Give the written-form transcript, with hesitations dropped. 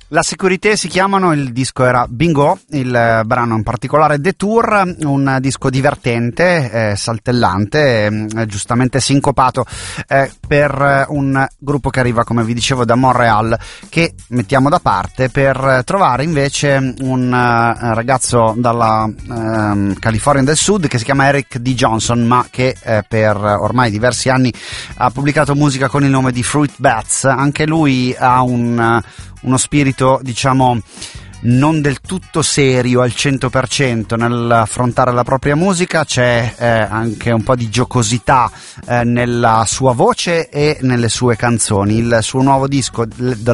La Sécurité si chiamano, il disco era Bingo, il brano in particolare Détour, un disco divertente, saltellante, giustamente sincopato, per un gruppo che arriva, come vi dicevo, da Montréal, che mettiamo da parte per trovare invece un ragazzo dalla California del Sud che si chiama Eric D. Johnson, ma che per ormai diversi anni ha pubblicato musica con il nome di Fruit Bats. Anche lui ha uno spirito, diciamo, non del tutto serio al 100% nell'affrontare la propria musica. C'è anche un po' di giocosità nella sua voce e nelle sue canzoni. Il suo nuovo disco, The